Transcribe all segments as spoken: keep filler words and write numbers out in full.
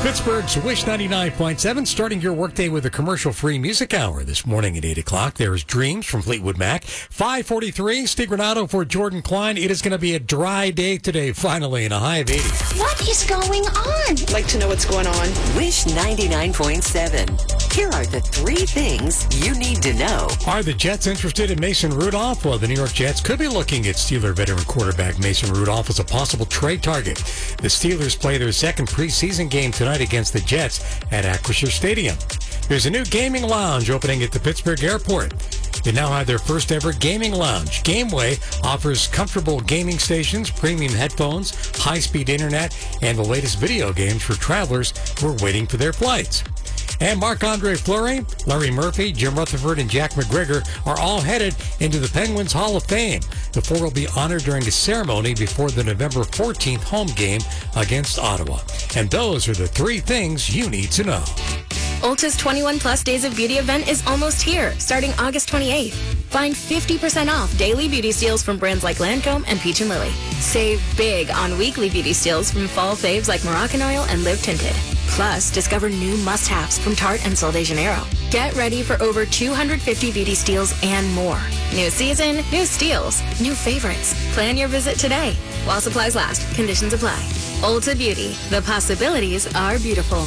Pittsburgh's Wish ninety-nine point seven, starting your workday with a commercial-free music hour this morning at eight o'clock. There's Dreams from Fleetwood Mac. five forty-three, Steve Renato for Jordan Klein. It is going to be a dry day today, finally, in a high of eighty. What is going on? I'd like to know what's going on. Wish ninety-nine point seven. Here are the three things you need to know. Are the Jets interested in Mason Rudolph? Well, the New York Jets could be looking at Steeler veteran quarterback Mason Rudolph as a possible trade target. The Steelers play their second preseason game tonight against the Jets at Acrisure Stadium. There's a new gaming lounge opening at the Pittsburgh Airport. They now have their first ever gaming lounge. Gameway offers comfortable gaming stations, premium headphones, high-speed internet, and the latest video games for travelers who are waiting for their flights. And Marc-Andre Fleury, Larry Murphy, Jim Rutherford, and Jack McGregor are all headed into the Penguins Hall of Fame. The four will be honored during a ceremony before the November fourteenth home game against Ottawa. And those are the three things you need to know. Ulta's twenty-one plus Days of Beauty event is almost here, starting August twenty-eighth. Find fifty percent off daily beauty steals from brands like Lancome and Peach and Lily. Save big on weekly beauty steals from fall faves like Moroccan Oil and Live Tinted. Plus, discover new must-haves from Tarte and Sol de Janeiro. Get ready for over two hundred fifty beauty steals and more. New season, new steals, new favorites. Plan your visit today. While supplies last, conditions apply. Ulta Beauty. The possibilities are beautiful.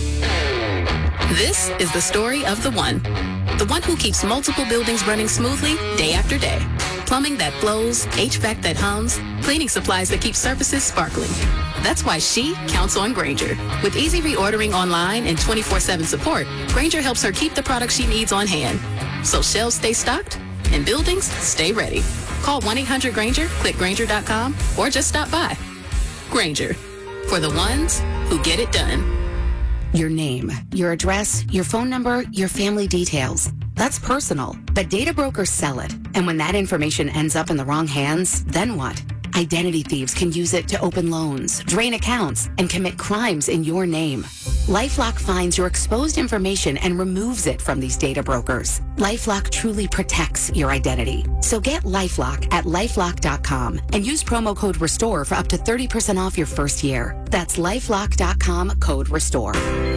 This is the story of the one. The one who keeps multiple buildings running smoothly day after day. Plumbing that flows, H V A C that hums, cleaning supplies that keep surfaces sparkling. That's why she counts on Grainger. With easy reordering online and twenty-four seven support, Grainger helps her keep the products she needs on hand. So shelves stay stocked and buildings stay ready. Call one eight hundred Grainger, click Grainger dot com, or just stop by. Grainger, for the ones who get it done. Your name, your address, your phone number, your family details. That's personal, but data brokers sell it. And when that information ends up in the wrong hands, then what? Identity thieves can use it to open loans, drain accounts, and commit crimes in your name. LifeLock finds your exposed information and removes it from these data brokers. LifeLock truly protects your identity. So get LifeLock at lifelock dot com and use promo code RESTORE for up to thirty percent off your first year. That's lifelock dot com, code RESTORE.